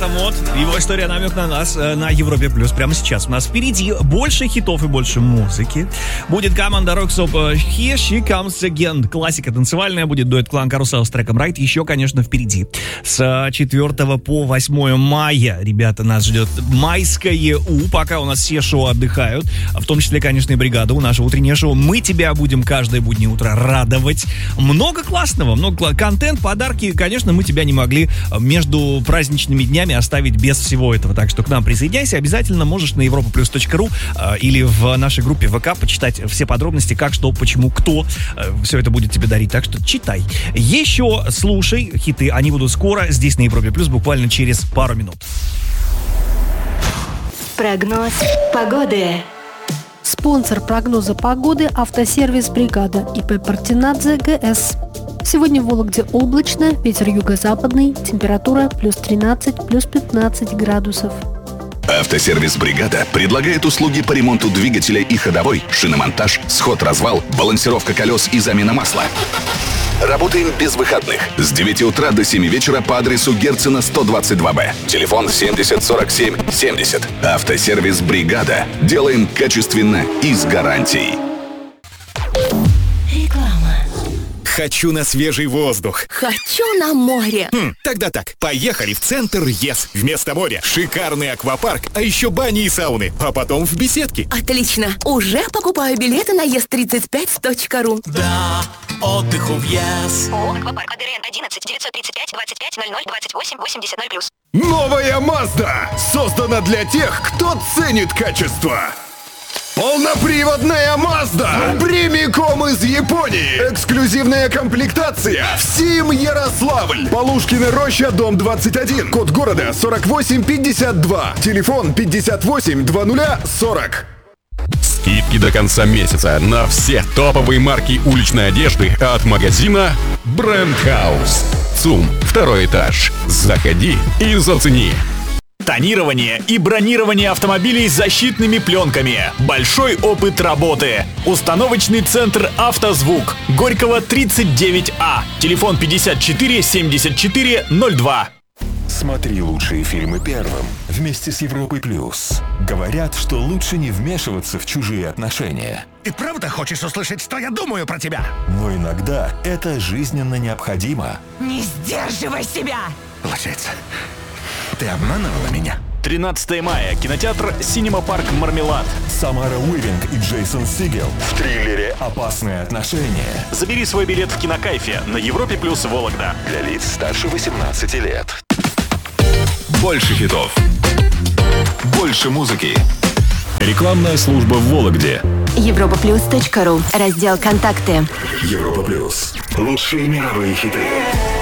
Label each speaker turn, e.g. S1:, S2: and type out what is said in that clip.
S1: Это МОД. Его история намек на нас на Европе Плюс. Прямо сейчас у нас впереди больше хитов и больше музыки. Будет команда Roxop Here She Comes Again. Классика танцевальная. Будет дуэт Клан Карусел с треком Right. Еще, конечно, впереди. С 4 по 8 мая, ребята, нас ждет майское Пока у нас все шоу отдыхают. В том числе, конечно, и бригада. У нашего утреннее шоу. Мы тебя будем каждое буднее утро радовать. Много классного, много контент, подарки. Конечно, мы тебя не могли между праздничными днями оставить без всего этого. Так что к нам присоединяйся. Обязательно можешь на europaplus.ru или в нашей группе ВК почитать все подробности, как, что, почему, кто все это будет тебе дарить. Так что читай. Еще слушай хиты. Они будут скоро здесь на Европе Плюс, буквально через пару минут.
S2: Прогноз погоды.
S3: Спонсор прогноза погоды — автосервис «Бригада» ИП Партинадзе ГС. Сегодня в Вологде облачно, ветер юго-западный, температура плюс 13, плюс 15 градусов.
S4: Автосервис «Бригада» предлагает услуги по ремонту двигателя и ходовой, шиномонтаж, сход-развал, балансировка колес и замена масла. Работаем без выходных. С 9 утра до 7 вечера по адресу Герцена 122Б. Телефон 70 47 70. Автосервис «Бригада». Делаем качественно и с гарантией.
S2: Реклама.
S5: Хочу на свежий воздух.
S2: Хочу на море.
S5: Тогда так, поехали в центр ЕС. Вместо моря шикарный аквапарк, а еще бани и сауны, а потом в беседки.
S2: Отлично. Уже покупаю билеты на yes35.ru.
S6: Да, отдыху в ЕС.
S7: ООО «Аквапарк», АДРН 11 935 25 00 28 80 0+.
S8: Новая Mazda создана для тех, кто ценит качество. Полноприводная Mazda прямиком из Японии. Эксклюзивная комплектация в Сим Ярославль. Полушкина роща, дом 21. Код города 4852. Телефон 58 20 40.
S9: Скидки до конца месяца на все топовые марки уличной одежды от магазина Brand House. ЦУМ, 2-й этаж. Заходи и зацени.
S6: Тонирование и бронирование автомобилей с защитными пленками. Большой опыт работы. Установочный центр «Автозвук». Горького, 39А. Телефон 54 74 02.
S10: Смотри лучшие фильмы первым вместе с Европой Плюс. Говорят, что лучше не вмешиваться в чужие отношения.
S11: Ты правда хочешь услышать, что я думаю про тебя?
S10: Но иногда это жизненно необходимо.
S11: Не сдерживай себя! Получается, ты обманывала меня?
S6: 13 мая. Кинотеатр «Синема Парк Мармелад».
S10: Самара Уивинг и Джейсон Сигел в триллере «Опасные отношения».
S6: Забери свой билет в Кинокайфе на Европе Плюс Вологда.
S10: Для лиц старше 18 лет.
S4: Больше хитов. Больше музыки.
S9: Рекламная служба в Вологде.
S2: Europaplus.ru. Раздел «Контакты».
S10: Европа Плюс. Лучшие мировые хиты.